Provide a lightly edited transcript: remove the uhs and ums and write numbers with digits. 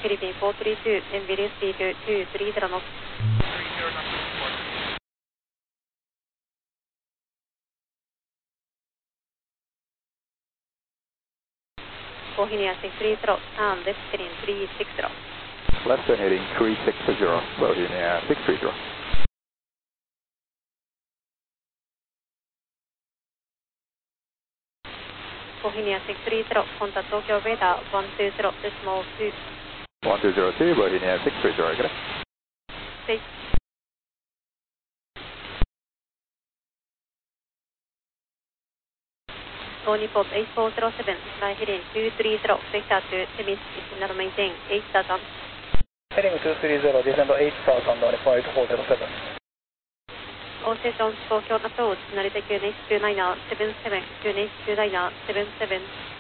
Philippine 432, and video speed 230 knots. Bohemia 630, and left heading 360. Left turn heading 360, Bohemia 630. Bohemia 630, contact Tokyo radar 120.2. 1202, Bohemia 630, good. Stay. All Nippon 8407, fly heading 230, vector to Temis, is maintain 8000. Heading 230, descend 8000 on Nippon 8407. All stations, Tokyo approach, Narita QNH 29, 77, QNH 29, 77.